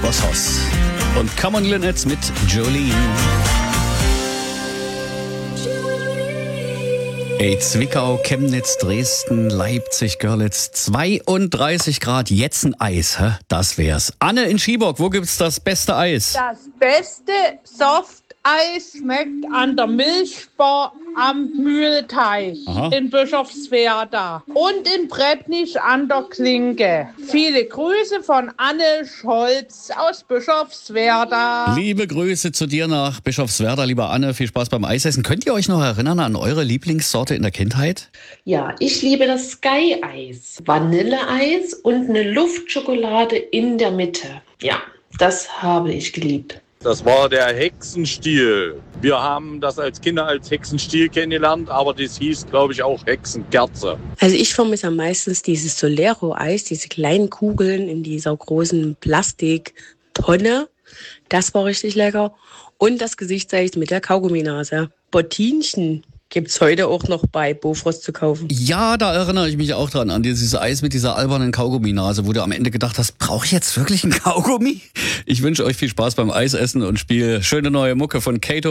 Boss Hoss und Come on Lynette mit Jolene. Ey, Zwickau, Chemnitz, Dresden, Leipzig, Görlitz, 32 Grad, jetzt ein Eis, hä? Das wär's. Anne in Schiebock, wo gibt's das beste Eis? Das beste Softeis schmeckt an der Milchbar am Mühlteich in Bischofswerda und in Brettnich an der Klinke. Viele Grüße von Anne Scholz aus Bischofswerda. Liebe Grüße zu dir nach Bischofswerda, lieber Anne. Viel Spaß beim Eisessen. Könnt ihr euch noch erinnern an eure Lieblingssorte in der Kindheit? Ja, ich liebe das Sky-Eis. Vanilleeis und eine Luftschokolade in der Mitte. Ja, das habe ich geliebt. Das war der Hexenstiel. Wir haben das als Kinder als Hexenstiel kennengelernt, aber das hieß, glaube ich, auch Hexenkerze. Also ich vermisse am meisten dieses Solero-Eis, diese kleinen Kugeln in dieser großen Plastiktonne. Das war richtig lecker. Und das Gesichtseis mit der Kaugumminase. Bottinchen gibt's heute auch noch bei Bofrost zu kaufen. Ja, da erinnere ich mich auch dran, an dieses Eis mit dieser albernen Kaugumminase, wo du am Ende gedacht hast, brauche ich jetzt wirklich einen Kaugummi? Ich wünsche euch viel Spaß beim Eisessen und spiele schöne neue Mucke von Kato